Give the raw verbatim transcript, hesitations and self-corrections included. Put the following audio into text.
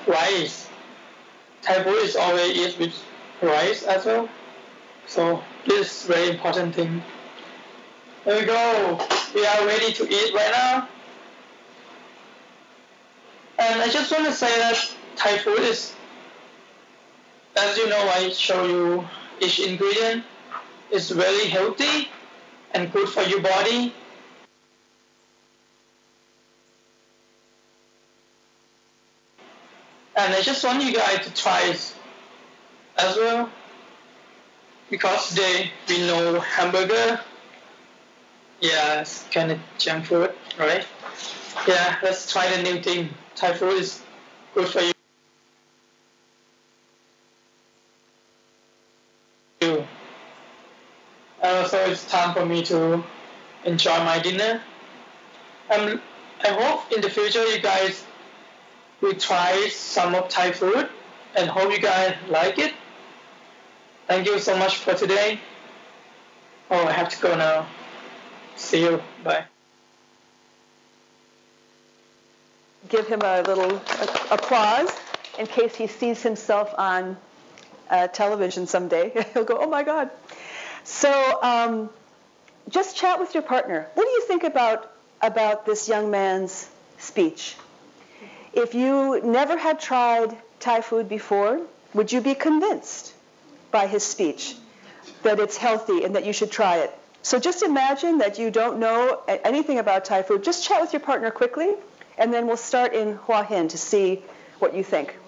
rice. Thai food is always eat with rice as well. So this is very important thing. There we go. We are ready to eat right now. And I just want to say that Thai food is, as you know, I show you each ingredient. It's very healthy and good for your body. And I just want you guys to try it as well. Because today we know hamburger. Yeah, it's kind of junk food, right? Yeah, let's try the new thing. Thai food is good for you. And also it's time for me to enjoy my dinner. Um, I hope in the future you guys will try some of Thai food and hope you guys like it. Thank you so much for today. Oh, I have to go now. See you. Bye. Give him a little applause in case he sees himself on uh, television someday. He'll go, oh my God. So um, just chat with your partner. What do you think about, about this young man's speech? If you never had tried Thai food before, would you be convinced by his speech that it's healthy and that you should try it? So just imagine that you don't know anything about Thai food. Just chat with your partner quickly, and then we'll start in Hua Hin to see what you think.